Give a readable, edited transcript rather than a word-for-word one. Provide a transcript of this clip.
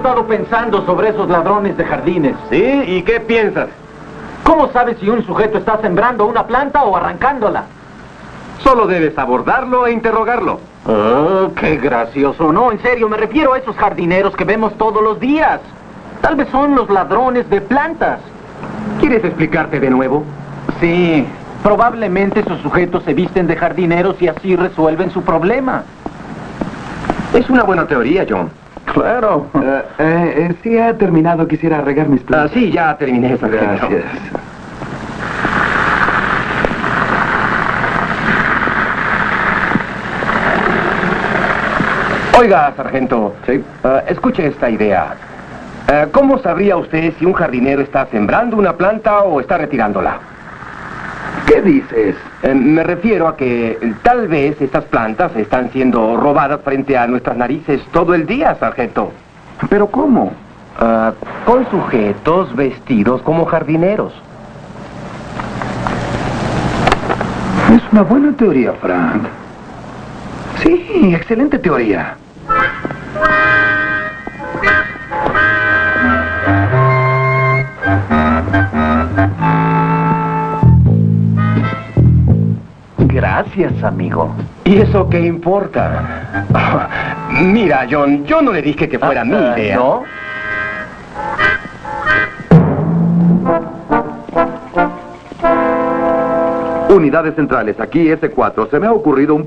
estado pensando sobre esos ladrones de jardines. ¿Sí? ¿Y qué piensas? ¿Cómo sabes si un sujeto está sembrando una planta o arrancándola? Solo debes abordarlo e interrogarlo. Oh, qué gracioso. No, en serio, me refiero a esos jardineros que vemos todos los días. Tal vez son los ladrones de plantas. ¿Quieres explicarte de nuevo? Sí, probablemente esos sujetos se visten de jardineros y así resuelven su problema. Es una buena teoría, John. Claro. Si ha terminado, quisiera regar mis plantas. Sí, ya terminé, sargento. Gracias. Oiga, sargento. Sí. Escuche esta idea. ¿Cómo sabría usted si un jardinero está sembrando una planta o está retirándola? ¿Qué dices? Me refiero a que tal vez estas plantas están siendo robadas frente a nuestras narices todo el día, sargento. ¿Pero cómo? Con sujetos vestidos como jardineros. Es una buena teoría, Frank. Sí, excelente teoría. Gracias, amigo. ¿Y eso qué importa? Mira, John, yo no le dije que fuera mi idea. ¿No? Unidades centrales, aquí S4. Se me ha ocurrido un